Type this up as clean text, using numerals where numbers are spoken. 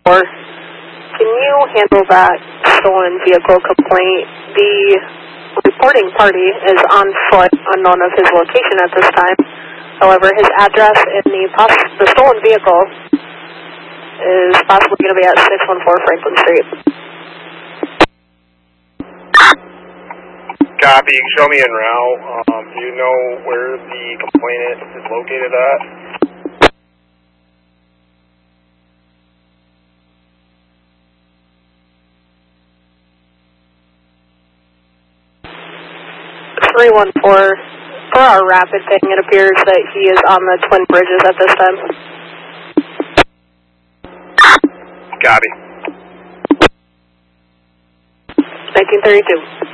314. Can you handle that stolen vehicle complaint? The reporting party is on foot, unknown of his location at this time. However, his address in the stolen vehicle is possibly going to be at 614 Franklin Street. Copy. Show me en route. Do you know where the complainant is located at? For our rapid thing, it appears that he is on the Twin Bridges at this time. Copy. 1932.